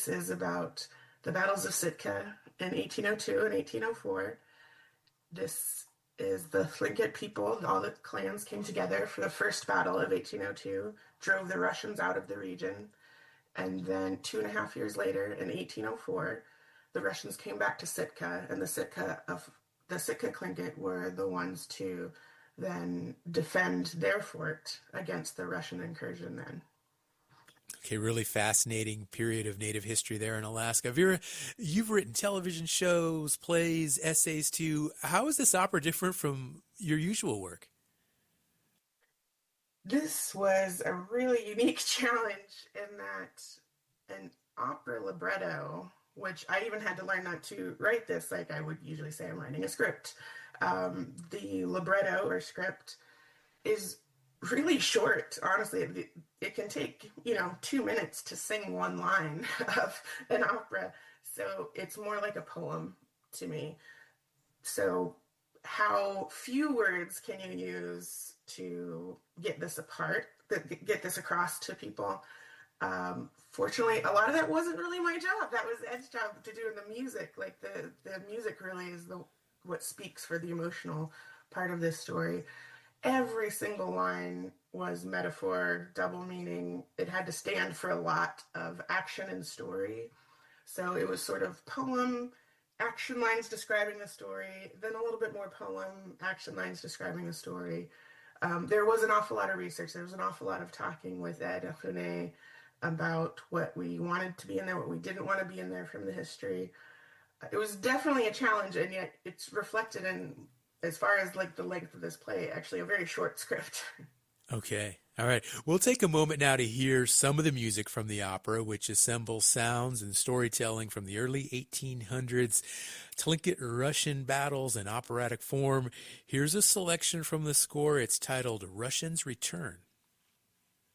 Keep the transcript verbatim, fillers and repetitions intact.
This is about the battles of Sitka in eighteen oh two and eighteen oh four. This is the Tlingit people, all the clans came together for the first battle of eighteen oh two, drove the Russians out of the region, and then two and a half years later, in eighteen oh four, the Russians came back to Sitka, and the Sitka of the Sitka Tlingit were the ones to then defend their fort against the Russian incursion then. Okay, really fascinating period of Native history there in Alaska. Vera, you've written television shows, plays, essays too. How is this opera different from your usual work? This was a really unique challenge in that an opera libretto, which I even had to learn not to write this like I would usually say I'm writing a script. Um, the libretto or script is really short, honestly. It, it can take, you know, two minutes to sing one line of an opera. So it's more like a poem to me. So how few words can you use to get this apart, get this across to people? Um, fortunately, a lot of that wasn't really my job. That was Ed's job to do in the music. Like the, the music really is the what speaks for the emotional part of this story. Every single line was metaphor, double meaning. It had to stand for a lot of action and story. So it was sort of poem, action lines describing the story, then a little bit more poem, action lines describing the story. Um, there was an awful lot of research. There was an awful lot of talking with Ed Afune about what we wanted to be in there, what we didn't want to be in there from the history. It was definitely a challenge, and yet it's reflected in, as far as like the length of this play, actually a very short script. Okay. All right. We'll take a moment now to hear some of the music from the opera, which assembles sounds and storytelling from the early eighteen hundreds Tlingit Russian battles in operatic form. Here's a selection from the score. It's titled Russians Return.